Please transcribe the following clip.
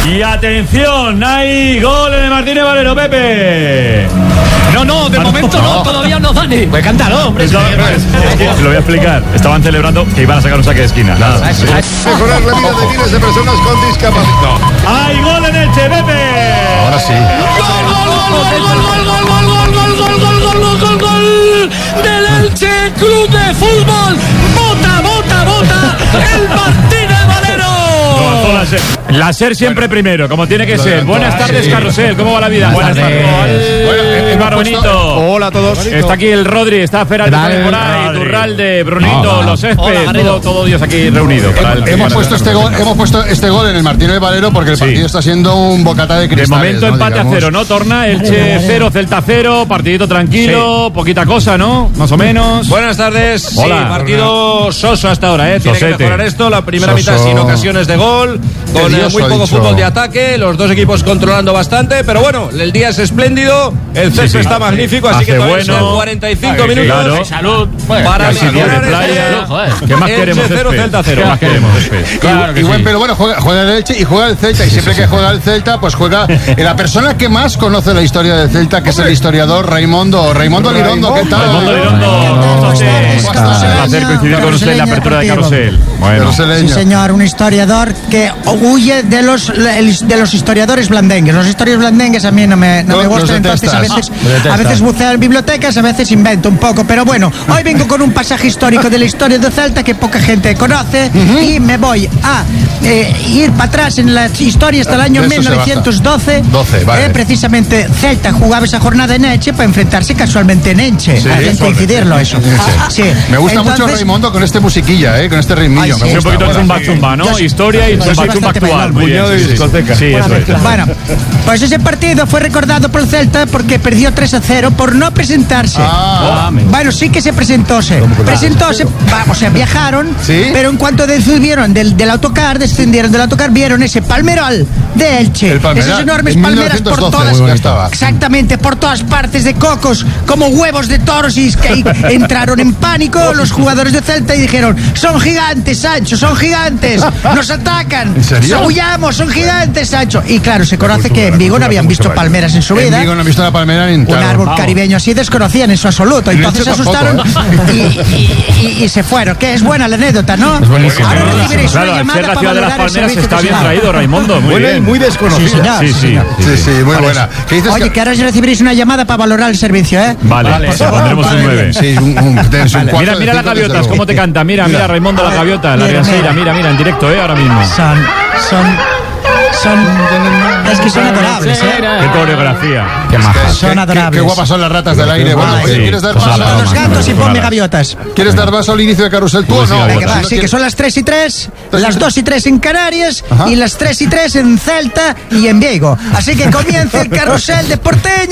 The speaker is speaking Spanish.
Y atención, hay gol de Martínez Valero, Pepe. No, de momento no, todavía no, Dani. Pues cántalo, hombre. Lo voy a explicar. Estaban celebrando que iban a sacar un saque de esquina. Mejorar la vida de miles de personas con discapacidad. ¡Hay gol en Elche, Pepe! Ahora sí. Gol del Elche Club de Fútbol. Vota el Martínez Valero. La SER siempre primero, como tiene que ser. Buenas tardes, Carrusel. ¿Cómo va la vida? Buenas tardes. Bonito. Hola a todos. Está aquí el Rodri, está Ferran por ahí, Durralde, Brunito, los Céspedes, todo Dios aquí reunido. Hemos puesto este gol en el Martínez Valero porque el partido está siendo un bocata de cristales. De momento empate a 0, ¿no? Torna, Elche 0, Celta 0, partidito tranquilo, poquita cosa, ¿no? Más o menos. Buenas tardes. Hola. Sí, partido soso hasta ahora, Tiene que mejorar esto. La primera mitad sin ocasiones de gol, con muy poco fútbol de ataque, los dos equipos controlando bastante, pero bueno, el día es espléndido, el césped está magnífico, así que todavía son 45 minutos. Claro. Salud. Para mejorar ¿Qué más queremos? 0, Celta 0. ¿Qué más queremos? Claro que sí. Pero bueno, juega el Elche y juega el Celta, y siempre que juega el Celta, pues juega la persona que más conoce la historia del Celta, que es el historiador Raimundo Lirondo. ¿Qué tal? Raimundo Lirondo, un placer coincidir con usted en la apertura de Carrusel. Bueno, sí, señor, un historiador que huye de los historiadores blandengues. Los historiadores blandengues a mí no me gustan, entonces a veces buceo en bibliotecas, a veces invento un poco, pero bueno, hoy vengo con un pasaje histórico de la historia de Celta que poca gente conoce, y me voy a ir para atrás en la historia hasta el año 1912. Precisamente Celta jugaba esa jornada en Elche para enfrentarse casualmente en Elche. Hay que coincidirlo eso. Sí. Me gusta mucho Raimundo con este musiquilla, con este ritmillo. Un poquito de zumba, ¿no? Historia y zumba actual. Puñado de discoteca. Sí, eso es. Bueno, pues ese partido fue recordado por el Celta porque perdió 3-0 por no presentarse. Bueno, sí que se presentóse. O sea, viajaron, pero en cuanto descendieron del autocar, vieron ese palmeral de Elche. Esas enormes palmeras por todas. Exactamente, por todas partes, de cocos, como huevos de toros, y que entraron en pánico los jugadores de Celta y dijeron: son gigantes, Sancho, son gigantes, nos atacan, huyamos, son gigantes, Sancho. Y claro, se conoce que en Vigo no habían visto palmeras en su vida. En Vigo no han visto la palmera ni un árbol caribeño así desconocían en su absoluto. Entonces se asustaron y se fueron. Que es buena la anécdota, ¿no? Es buenísimo. Ahora recibiréis una Claro, al ser llamada la para ciudad de las valorar el palmeras servicio está que bien se da. traído, Raimundo. Muy bien. Muy desconocida. Sí, muy buena. Oye, que ahora recibiréis una llamada para valorar el servicio, ¿eh? Vale, pondremos un 9. Sí, Mira las gaviotas, cómo te canta. Mira, Raimundo, la gaviota, la Riaseira, mira, en directo, ahora mismo. Es que son adorables, Qué coreografía. Qué majas. Son adorables. Qué guapas son las ratas del aire. Bueno, ¿quieres dar paso a los gatos y ponme gaviotas? ¿Quieres dar paso al inicio de Carrusel tú o no? Venga, va, sí, que son las 3:03, las 2:03 en Canarias y las 3:03 en Celta y en Vigo. Así que comienza el Carrusel de Porteño.